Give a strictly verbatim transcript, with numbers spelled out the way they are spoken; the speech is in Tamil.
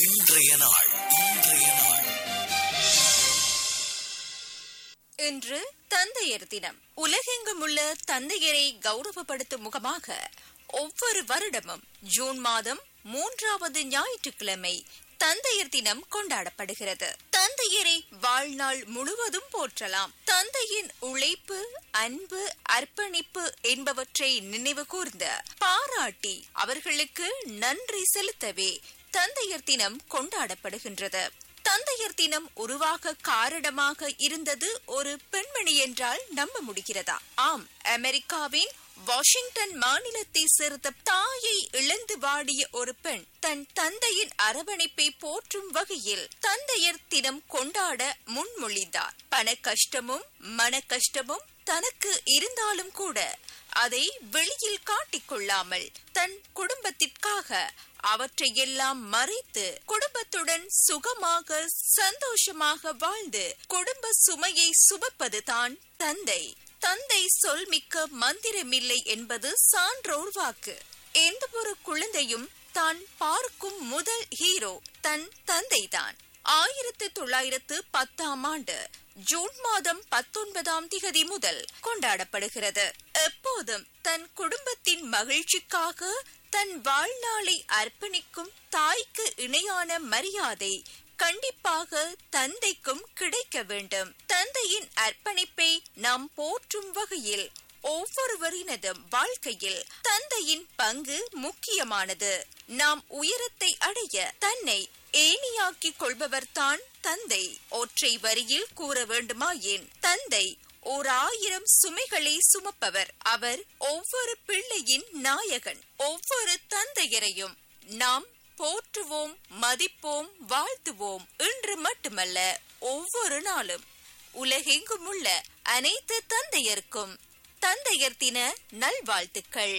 இன்றைய நாள் இன்றைய நாள் இன்று தந்தையர் தினம். உலகெங்கும் உள்ள தந்தையரை கௌரவப்படுத்தும் முகமாக ஒவ்வொரு வருடமும் ஜூன் மாதம் மூன்றாவது ஞாயிற்றுக்கிழமை தந்தையர் தினம் கொண்டாடப்படுகிறது. தந்தையரை வாழ்நாள் முழுவதும் போற்றலாம். தந்தையின் உழைப்பு, அன்பு, அர்ப்பணிப்பு என்பவற்றை நினைவு கூர்ந்து பாராட்டி அவர்களுக்கு நன்றி செலுத்தவே தந்தையர் தினம் கொண்டாடப்படுகின்றது. தந்தையர் தினம் உருவாக காரணமாக இருந்தது ஒரு பெண்மணி என்றால் நம்ப முடிகிறதா? ஆம், அமெரிக்காவின் வாஷிங்டன் மாநிலத்தை சேர்ந்த தாயை இழந்து வாடிய ஒரு பெண் தன் தந்தையின் அரவணைப்பை போற்றும் வகையில் தந்தையர் தினம் கொண்டாட முன்மொழிந்தார். பண கஷ்டமும் மன கஷ்டமும் தனக்கு இருந்தாலும் கூட அதை வெளியில் காட்டிக்கொள்ளாமல் தன் குடும்பத்திற்காக அவற்றையெல்லாம் மறைத்து குடும்பத்துடன் சுகமாக சந்தோஷமாக வாழ்ந்து குடும்ப சுமையை சுமப்பது தான் தந்தை. தந்தை சொல்மிக்க மந்திரமில்லை என்பது சான்றோர் வாக்கு. எந்த ஒரு குழந்தையும் தான் பார்க்கும் முதல் ஹீரோ தன் தந்தைதான். ஆயிரத்து தொள்ளாயிரத்து பத்தாம் ஆண்டு ஜூன் மாதம் பத்தொன்பதாம் திகதி முதல் கொண்டாடப்படுகிறது. எப்போதும் தன் குடும்பத்தின் மகிழ்ச்சிக்காக தன் வாழ்நாளை அர்ப்பணிக்கும் தாய்க்கு இணையான மரியாதை கண்டிப்பாக தந்தைக்கும் கிடைக்க வேண்டும். தந்தையின் அர்ப்பணிப்பை நாம் போற்றும் வகையில் ஒவ்வொருவரினதும் வாழ்க்கையில் தந்தையின் பங்கு முக்கியமானது. நாம் உயரத்தை அடைய தன்னை ஏணியாக்கிக் கொள்பவர்தான் தந்தை. ஒற்றை வரியில் கூற வேண்டுமாயின் தந்தை ஓர் ஆயிரம் சுமைகளை சுமப்பவர். அவர் ஒவ்வொரு பிள்ளையின் நாயகன். ஒவ்வொரு தந்தையரையும் நாம் போற்றுவோம், மதிப்போம், வாழ்த்துவோம். இன்று மட்டுமல்ல, ஒவ்வொரு நாளும். உலகெங்கும் உள்ள அனைத்து தந்தையருக்கும் தந்தையர் தின நல்வாழ்த்துக்கள்.